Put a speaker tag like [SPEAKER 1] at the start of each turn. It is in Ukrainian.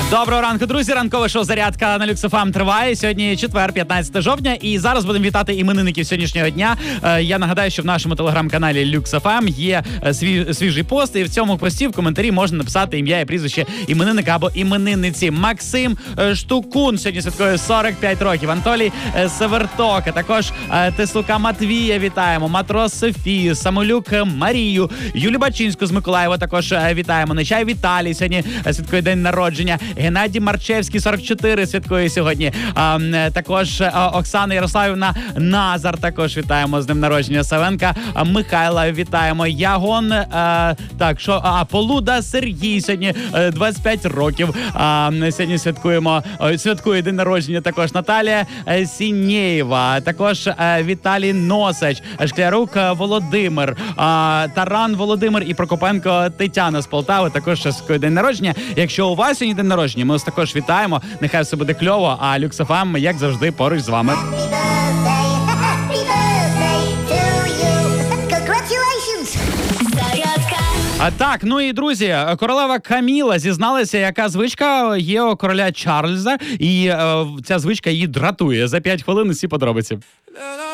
[SPEAKER 1] Доброго ранку, друзі. Ранкове шоу «Зарядка» на Люкс ФМ триває. Сьогодні четвер, 15 жовтня. І зараз будемо вітати іменинників сьогоднішнього дня. Я нагадаю, що в нашому телеграм-каналі Люкс ФМ є свіжий пост. І в цьому пості в коментарі можна написати ім'я і прізвище іменинника або іменинниці. Максим Штукун сьогодні святкує 45 років. Анатолій Северток, а також Теслука Матвія вітаємо. Матрос Софію, Самолюк Марію, Юлю Бачинську з Миколаєва також вітаємо. Нечай Віталій сьогодні святкує день народження. Геннадій Марчевський, 44, святкує сьогодні. Також Оксана Ярославівна Назар також вітаємо з днем народження. Савенка Михайла вітаємо. Ягон, Полуда Сергій сьогодні 25 років. Сьогодні святкує день народження також Наталія Сінєєва. Також Віталій Носач, Шклярук Володимир, Таран Володимир і Прокопенко Тетяна з Полтави також святкує день народження. Якщо у вас сьогодні день народження, ми вас також вітаємо. Нехай все буде кльово, а Люкс ФМ, як завжди, поруч з вами. Так, ну і друзі, королева Каміла зізналася, яка звичка є у короля Чарльза, і ця звичка її дратує. За 5 хвилин усі подробиці.